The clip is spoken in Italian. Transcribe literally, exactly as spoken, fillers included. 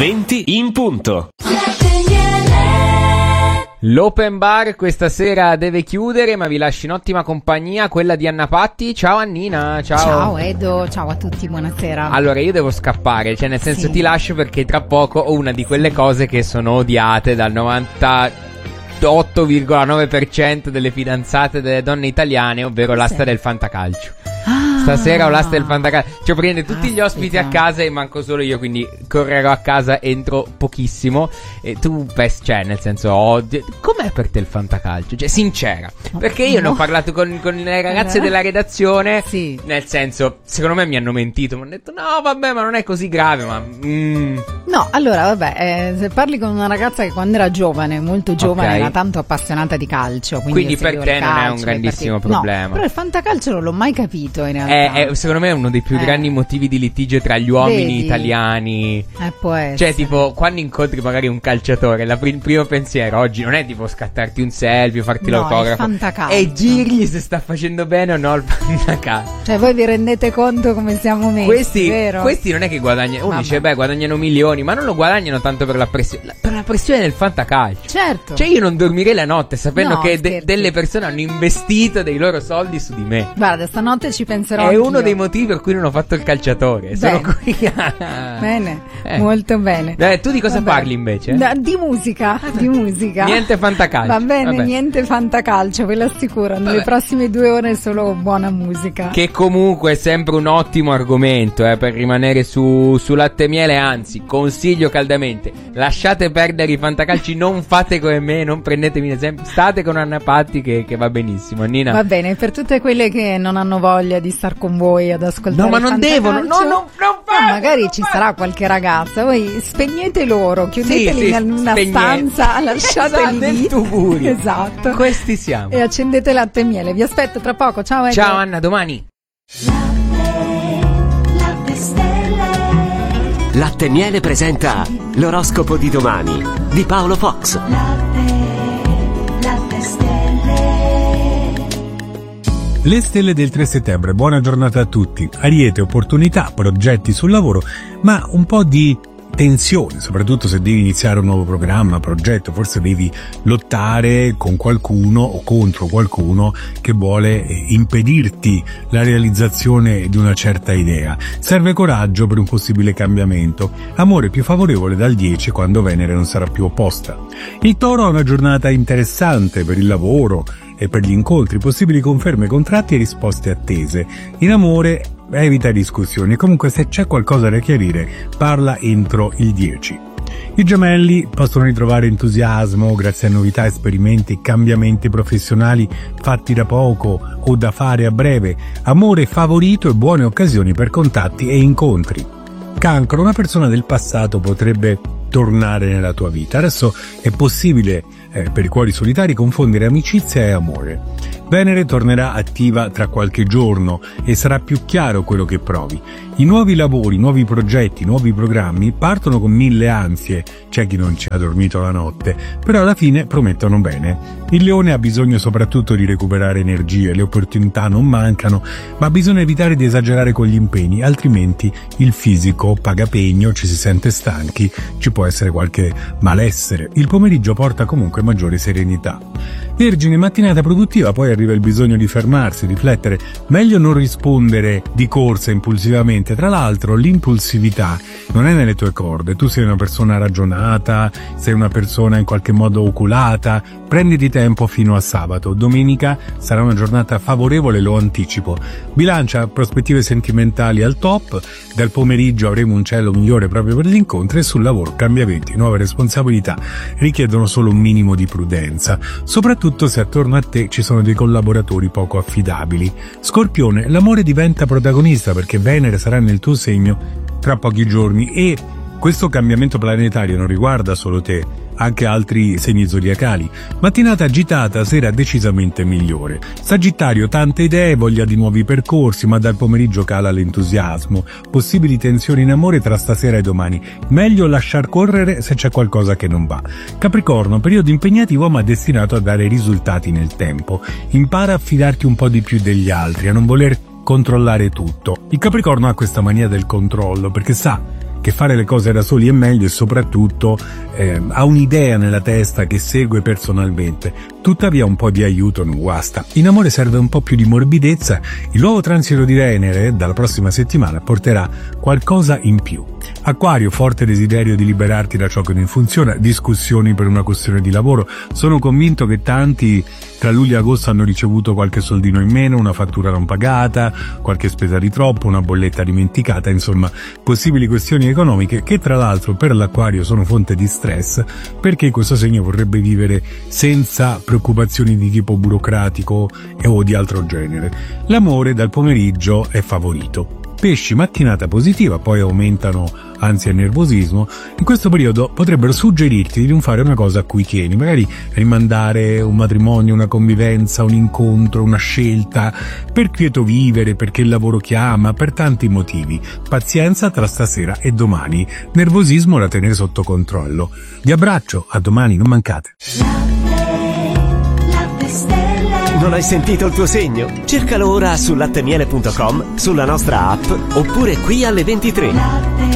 venti in punto. L'open bar questa sera deve chiudere, ma vi lascio in ottima compagnia, quella di Anna Patti. Ciao Annina, ciao. Ciao Edo, ciao a tutti, buonasera. Allora io devo scappare, cioè nel senso sì. ti lascio perché tra poco ho una di quelle cose che sono odiate dal novantotto virgola nove per cento delle fidanzate delle donne italiane, ovvero l'asta sì. del fantacalcio. Ah. Stasera ho l'asta del fantacalcio. Cioè prende tutti Aspetta. gli ospiti a casa e manco solo io, quindi correrò a casa entro pochissimo. E tu, cioè nel senso, odio. Com'è per te il fantacalcio? Cioè sincera, perché io no. ne ho parlato con, con le ragazze eh. della redazione sì. Nel senso, secondo me mi hanno mentito. Mi hanno detto no vabbè, ma non è così grave. Ma mm. No, allora vabbè, eh, se parli con una ragazza che quando era giovane, molto giovane, okay. era tanto appassionata di calcio, quindi, quindi per te non è un grandissimo problema. No, però il fantacalcio non l'ho mai capito in realtà. È, è, secondo me è uno dei più eh. grandi motivi di litigio tra gli uomini Vedi? italiani. Eh, può essere. Cioè tipo quando incontri magari un calciatore, la, il primo pensiero oggi non è tipo scattarti un selfie, farti no, l'autografo, e dirgli se sta facendo bene o no il fantacalcio. Cioè voi vi rendete conto come siamo messi, questi, vero? Questi non è che guadagnano. Uno dice beh guadagnano milioni, ma non lo guadagnano tanto per la pressione, la, per la pressione del fantacalcio. Certo. Cioè io non dormirei la notte sapendo no, che de- delle persone hanno investito dei loro soldi su di me. Guarda, stanotte ci penserò È anch'io. uno dei motivi per cui non ho fatto il calciatore. Sono qui. Bene, eh. molto bene. Eh, tu di cosa Vabbè. parli invece? Da, di musica, di musica. Niente fantacalcio. Va bene, Vabbè. niente fantacalcio, ve lo assicuro. Nelle Vabbè. prossime due ore solo buona musica. Che comunque è sempre un ottimo argomento eh, per rimanere su, su latte e miele. Anzi, consiglio caldamente: lasciate perdere i fantacalci, non fate come me, non prendetemi in esempio. State con Anna Patti che, che va benissimo. Nina. Va bene, per tutte quelle che non hanno voglia di star con voi ad ascoltare. No, ma non devono. No, no, non no, magari ci sarà qualche ragazza. Voi spegnete loro, chiudeteli sì, sì, in una spegnete. stanza, lasciateli esatto, lì. Tugurio. Esatto. Questi siamo. E accendete latte e miele. Vi aspetto tra poco. Ciao, Edo. Ciao Anna, domani. Latte, stelle. Latte e miele presenta l'oroscopo di domani di Paolo Fox. Latte, latte stelle. Le stelle del tre settembre, buona giornata a tutti. Ariete, opportunità, progetti sul lavoro, ma un po' di tensione, soprattutto se devi iniziare un nuovo programma, progetto, forse devi lottare con qualcuno o contro qualcuno che vuole impedirti la realizzazione di una certa idea. Serve coraggio per un possibile cambiamento. Amore più favorevole dal dieci quando Venere non sarà più opposta. Il Toro ha una giornata interessante per il lavoro e per gli incontri, possibili conferme, contratti e risposte attese. In amore evita discussioni, comunque se c'è qualcosa da chiarire parla entro il dieci. I Gemelli possono ritrovare entusiasmo grazie a novità, esperimenti, cambiamenti professionali fatti da poco o da fare a breve, amore favorito e buone occasioni per contatti e incontri. Cancro, una persona del passato potrebbe tornare nella tua vita. Adesso è possibile eh, per i cuori solitari confondere amicizia e amore. Venere tornerà attiva tra qualche giorno e sarà più chiaro quello che provi. I nuovi lavori, nuovi progetti, nuovi programmi partono con mille ansie, c'è chi non ci ha dormito la notte, però alla fine promettono bene. Il Leone ha bisogno soprattutto di recuperare energie, le opportunità non mancano, ma bisogna evitare di esagerare con gli impegni, altrimenti il fisico paga pegno, ci si sente stanchi, ci può essere qualche malessere. Il pomeriggio porta comunque maggiore serenità. Vergine, mattinata produttiva, poi arriva il bisogno di fermarsi, riflettere, meglio non rispondere di corsa impulsivamente. Tra l'altro l'impulsività non è nelle tue corde, tu sei una persona ragionata, sei una persona in qualche modo oculata, prenditi tempo fino a sabato. Domenica sarà una giornata favorevole, lo anticipo. Bilancia, prospettive sentimentali al top, dal pomeriggio avremo un cielo migliore proprio per gli incontri e sul lavoro cambiamenti, nuove responsabilità richiedono solo un minimo di prudenza, soprattutto se attorno a te ci sono dei collaboratori poco affidabili. Scorpione, l'amore diventa protagonista perché Venere sarà nel tuo segno tra pochi giorni e questo cambiamento planetario non riguarda solo te, anche altri segni zodiacali. Mattinata agitata, sera decisamente migliore. Sagittario, tante idee, voglia di nuovi percorsi, ma dal pomeriggio cala l'entusiasmo. Possibili tensioni in amore tra stasera e domani. Meglio lasciar correre se c'è qualcosa che non va. Capricorno, periodo impegnativo ma destinato a dare risultati nel tempo. Impara a fidarti un po' di più degli altri, a non voler controllare tutto. Il Capricorno ha questa mania del controllo perché sa che fare le cose da soli è meglio e soprattutto eh, ha un'idea nella testa che segue personalmente. Tuttavia un po' di aiuto non guasta. In amore serve un po' più di morbidezza. Il nuovo transito di Venere dalla prossima settimana porterà qualcosa in più. Acquario, forte desiderio di liberarti da ciò che non funziona, discussioni per una questione di lavoro. Sono convinto che tanti tra luglio e agosto hanno ricevuto qualche soldino in meno, una fattura non pagata, qualche spesa di troppo, una bolletta dimenticata, insomma possibili questioni economiche che tra l'altro per l'Acquario sono fonte di stress, perché questo segno vorrebbe vivere senza preoccupazioni di tipo burocratico e o di altro genere. L'amore dal pomeriggio è favorito. Pesci, mattinata positiva, poi aumentano ansia e nervosismo. In questo periodo potrebbero suggerirti di non fare una cosa a cui tieni, magari rimandare un matrimonio, una convivenza, un incontro, una scelta, per quieto vivere, perché il lavoro chiama, per tanti motivi. Pazienza tra stasera e domani, nervosismo da tenere sotto controllo. Vi abbraccio, a domani, non mancate. Non hai sentito il tuo segno? Cercalo ora su lattemiele punto com, sulla nostra app oppure qui alle ventitré.